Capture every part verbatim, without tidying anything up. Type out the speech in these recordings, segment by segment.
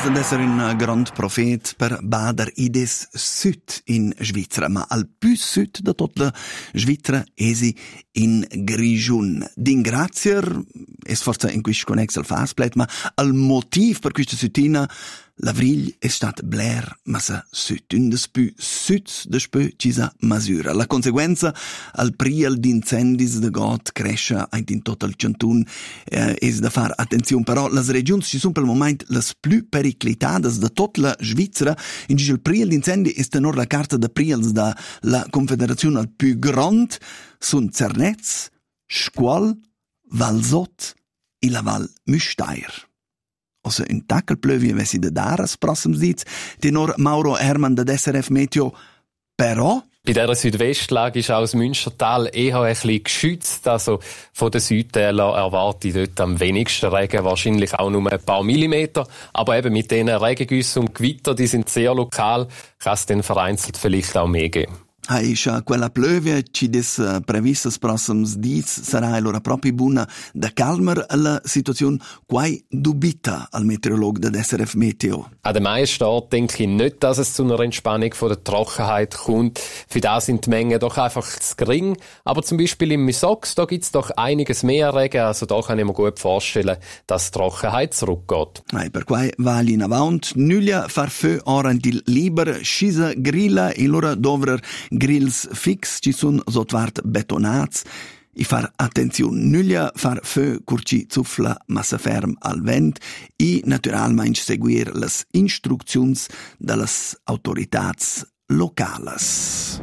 Schweiz deve essere un grand profet per bader ides sud in Svizzera, ma al più sud da tutta la Svizzera esi in Grigiun. D'ingrazier es forza in quist connex al fasplet, ma al motiv per questa sutina l'avril è stat Blair, ma sa sud, un des più suds de spö ci sa masura. La conseguenza al priel d'incendis de got cresce in tot il cantun eh, es da far attenzione, però las regions ci sono per il moment las più periclitadas de tot la Svizzera. In il priel d'incendi è tenor la carta de priels da la Confederazione al più grand sun Zernetz, Scuol, Valsot e la Val Müstair. Ossa un tackel plövi vessi de daras prossims dits, tenor Mauro Hermann de S R F Meteo, però bei dieser Südwestlage ist auch das Münstertal eher ein bisschen geschützt. Also von den Südtälern erwarte ich dort am wenigsten Regen, wahrscheinlich auch nur ein paar Millimeter. Aber eben mit diesen Regengüssen und Gewitter, die sind sehr lokal, kann es dann vereinzelt vielleicht auch mehr geben. Aisha, quella plöve ci des uh, previstas prossims dits sarà allora proprio buona da calmer la situazione quai dubita al meteorolog da S R F Meteo. An den meisten Orten denke ich nicht, dass es zu einer Entspannung von der Trockenheit kommt. Für das sind die Mengen doch einfach zu gering. Aber zum Beispiel im Misox, da gibt es doch einiges mehr Regen. Also da kann ich mir gut vorstellen, dass die Trockenheit zurückgeht. Ai, per quai vali in avant, nulla far fö ora til liber, scisa grilla e lora dovrer grills fix ci sun sotvart betonats e far attenzione nulla far fö curci zuffla massa ferm al vent e naturalmente seguir las instructions dallas autoritats locales.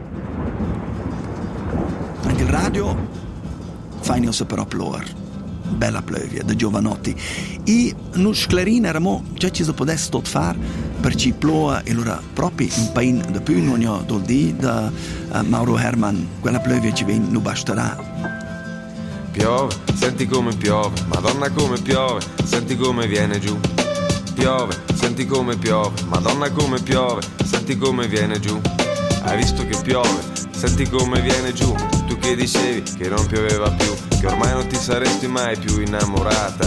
Anche il radio faini ossa però plor. Bella plövia de giovanotti e nu sclerin eramo già ci si potesse tot far per ci ploa e allora proprio un pain de più non ho dol di da uh, Mauro Hermann quella plövia ci ven nu basterà. Piove, senti come piove, Madonna come piove, senti come viene giù. Piove, senti come piove, Madonna come piove, senti come viene giù. Hai visto che piove, senti come viene giù. Tu che dicevi che non pioveva più, che ormai non ti saresti mai più innamorata.